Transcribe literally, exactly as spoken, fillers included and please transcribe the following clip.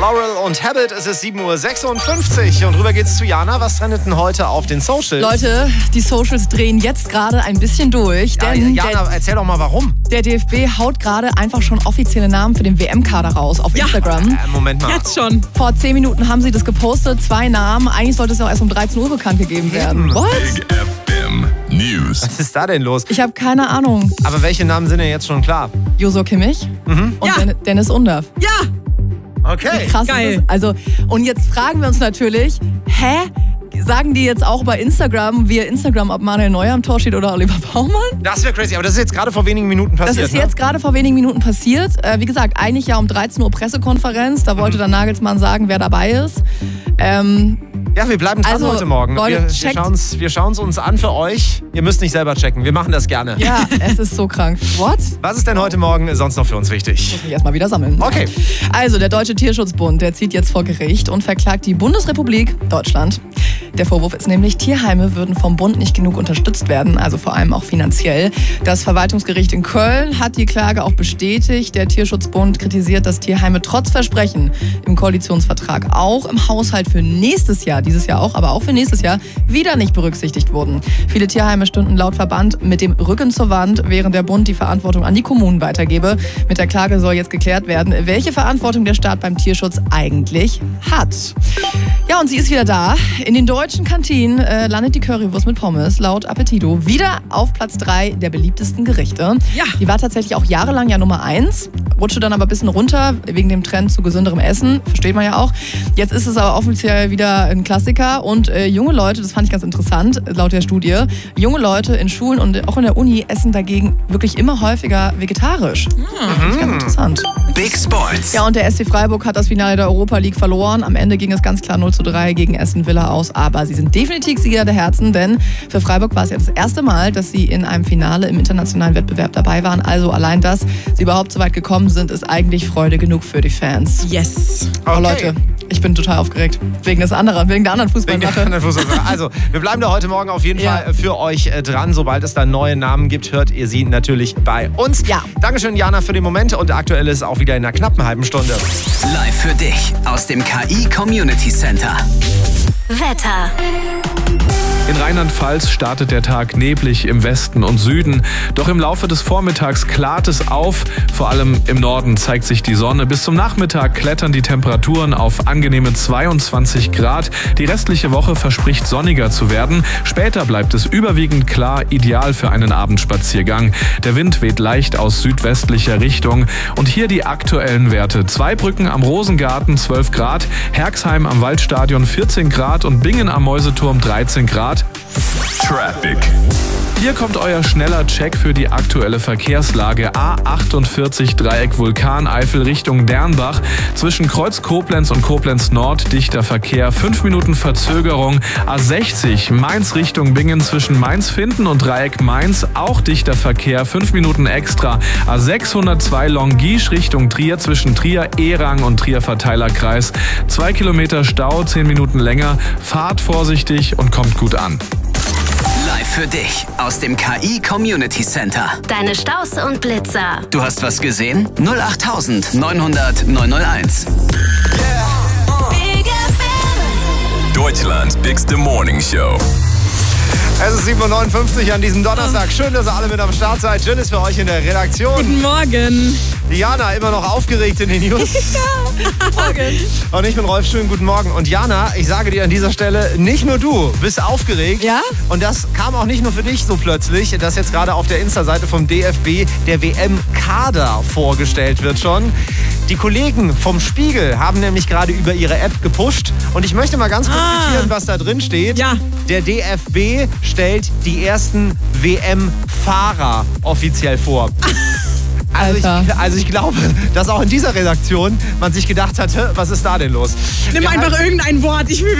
Laurel und Habit, es ist sieben Uhr sechsundfünfzig und rüber geht's zu Jana. Was trendet denn heute auf den Socials? Leute, die Socials drehen jetzt gerade ein bisschen durch. Ja, denn Jana, der, erzähl doch mal warum. Der D F B haut gerade einfach schon offizielle Namen für den W M-Kader raus auf Ja. Instagram. Äh, Moment mal. Jetzt schon. Vor zehn Minuten haben sie das gepostet, zwei Namen. Eigentlich sollte es ja auch erst um dreizehn Uhr bekannt gegeben werden. What? Big F M News. Was ist da denn los? Ich habe keine Ahnung. Aber welche Namen sind denn jetzt schon klar? Josua Kimmich und Ja. Den- Dennis Undav. Ja, Okay. Krass Geil. ist es. Also, und jetzt fragen wir uns natürlich, hä? Sagen die jetzt auch bei Instagram, via Instagram, ob Manuel Neuer am Tor steht oder Oliver Baumann? Das wäre crazy, aber das ist jetzt gerade vor wenigen Minuten Das passiert. ist jetzt gerade vor wenigen Minuten passiert. Äh, wie gesagt, eigentlich ja um dreizehn Uhr Pressekonferenz. Da wollte dann Nagelsmann sagen, wer dabei ist. Ähm, Ne? Ja, wir bleiben dran Also, heute Morgen. Leute, wir wir checkt- schauen es wir schauen's uns an für euch. Ihr müsst nicht selber checken. Wir machen das gerne. ja, es ist so krank. What? Was ist denn heute Morgen sonst noch für uns wichtig? Muss mich erstmal wieder sammeln. Okay. Also, der Deutsche Tierschutzbund, der zieht jetzt vor Gericht und verklagt die Bundesrepublik Deutschland. Der Vorwurf ist nämlich, Tierheime würden vom Bund nicht genug unterstützt werden, also vor allem auch finanziell. Das Verwaltungsgericht in Köln hat die Klage auch bestätigt. Der Tierschutzbund kritisiert, dass Tierheime trotz Versprechen im Koalitionsvertrag auch im Haushalt für nächstes Jahr, dieses Jahr auch, aber auch für nächstes Jahr, wieder nicht berücksichtigt wurden. Viele Tierheime stünden laut Verband mit dem Rücken zur Wand, während der Bund die Verantwortung an die Kommunen weitergebe. Mit der Klage soll jetzt geklärt werden, welche Verantwortung der Staat beim Tierschutz eigentlich hat. Ja, und sie ist wieder da. In den deutschen Kantinen äh, landet die Currywurst mit Pommes laut Appetito wieder auf Platz drei der beliebtesten Gerichte. Ja. Die war tatsächlich auch jahrelang ja Nummer eins, rutschte dann aber ein bisschen runter wegen dem Trend zu gesünderem Essen. Versteht man ja auch. Jetzt ist es aber offiziell wieder ein Klassiker und äh, junge Leute, das fand ich ganz interessant, laut der Studie, junge Leute in Schulen und auch in der Uni essen dagegen wirklich immer häufiger vegetarisch. Finde ich ganz interessant. Big Sports. Ja, und der S C Freiburg hat das Finale der Europa League verloren. Am Ende ging es ganz klar null zu drei gegen Aston Villa aus. Aber sie sind definitiv Sieger der Herzen, denn für Freiburg war es jetzt das erste Mal, dass sie in einem Finale im internationalen Wettbewerb dabei waren. Also allein, dass sie überhaupt so weit gekommen sind, ist eigentlich Freude genug für die Fans. yes. Oh Okay. Leute, ich bin total aufgeregt. Wegen des anderen, wegen der anderen Wegen der Fußballsache. anderen Fußballsache. Also, wir bleiben da heute Morgen auf jeden Ja. Fall für euch äh, dran. Sobald es da neue Namen gibt, hört ihr sie natürlich bei uns. Ja. Dankeschön, Jana, für den Moment. Und aktuell ist auch wieder in einer knappen halben Stunde. Live für dich aus dem K I Community Center. Wetter. In Rheinland-Pfalz startet der Tag neblig im Westen und Süden. Doch im Laufe des Vormittags klart es auf. Vor allem im Norden zeigt sich die Sonne. Bis zum Nachmittag klettern die Temperaturen auf angenehme zweiundzwanzig Grad. Die restliche Woche verspricht sonniger zu werden. Später bleibt es überwiegend klar, ideal für einen Abendspaziergang. Der Wind weht leicht aus südwestlicher Richtung. Und hier die aktuellen Werte. Zweibrücken am Rosengarten zwölf Grad, Herxheim am Waldstadion vierzehn Grad und Bingen am Mäuseturm dreizehn Grad. Traffic. Hier kommt euer schneller Check für die aktuelle Verkehrslage. A achtundvierzig Dreieck Vulkaneifel Richtung Dernbach. Zwischen Kreuz Koblenz und Koblenz Nord dichter Verkehr. fünf Minuten Verzögerung. A sechzig Mainz Richtung Bingen zwischen Mainz-Finden und Dreieck Mainz. Auch dichter Verkehr. fünf Minuten extra. A sechshundertzwei Longisch Richtung Trier zwischen Trier, Erang und Trier Verteilerkreis. zwei Kilometer Stau, zehn Minuten länger. Fahrt vorsichtig und kommt gut an. Live für dich aus dem K I Community Center. Deine Staus und Blitzer. Du hast was gesehen? null acht neunhundert neunhunderteins. Big F M. Deutschlands Bigste Morning Show. Es ist sieben Uhr neunundfünfzig an diesem Donnerstag. Schön, dass ihr alle mit am Start seid. Schön ist für euch in der Redaktion. Guten Morgen. Diana immer noch aufgeregt in den News. Und ich bin Rolf, schönen guten Morgen. Und Jana, ich sage dir an dieser Stelle, nicht nur du bist aufgeregt. Ja? Und das kam auch nicht nur für dich so plötzlich, dass jetzt gerade auf der Insta-Seite vom D F B der W M-Kader vorgestellt wird schon. Die Kollegen vom Spiegel haben nämlich gerade über ihre App gepusht. Und ich möchte mal ganz kurz Ah. zitieren, was da drin steht. Ja. Der D F B stellt die ersten W M-Fahrer offiziell vor. Also ich, Alter. also ich glaube, dass auch in dieser Redaktion man sich gedacht hat, hä, was ist da denn los? Nimm Wir einfach irgendein Wort. Ich will